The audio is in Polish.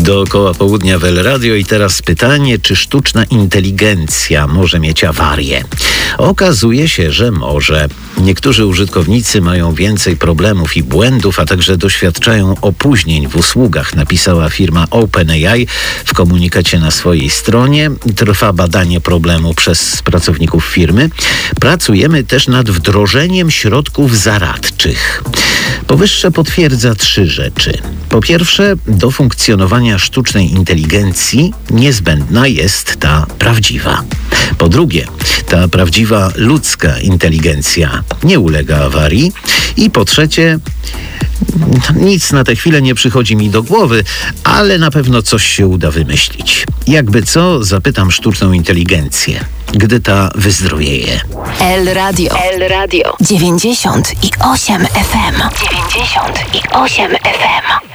Dookoła południa w El Radio i teraz pytanie, czy sztuczna inteligencja może mieć awarię? Okazuje się, że może. Niektórzy użytkownicy mają więcej problemów i błędów, a także doświadczają opóźnień w usługach, napisała firma OpenAI w komunikacie na swojej stronie. Trwa badanie problemu przez pracowników firmy. Pracujemy też nad wdrożeniem środków zaradczych. Powyższe potwierdza 3 rzeczy. Po pierwsze, do funkcjonowania sztucznej inteligencji niezbędna jest ta prawdziwa. Po drugie, ta prawdziwa ludzka inteligencja nie ulega awarii. I po trzecie, nic na tę chwilę nie przychodzi mi do głowy, ale na pewno coś się uda wymyślić. Jakby co, zapytam sztuczną inteligencję, gdy ta wyzdrowieje. El Radio 98 FM. 98 FM.